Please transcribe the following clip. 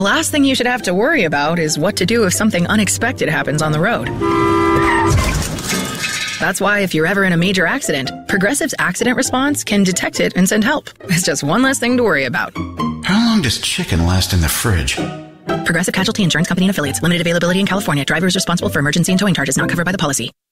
Last thing you should have to worry about is what to do if something unexpected happens on the road. That's why if you're ever in a major accident, Progressive's accident response can detect it and send help. It's just one less thing to worry about. How long does chicken last in the fridge? Progressive Casualty Insurance Company and Affiliates. Limited availability in California. Driver is responsible for emergency and towing charges not covered by the policy.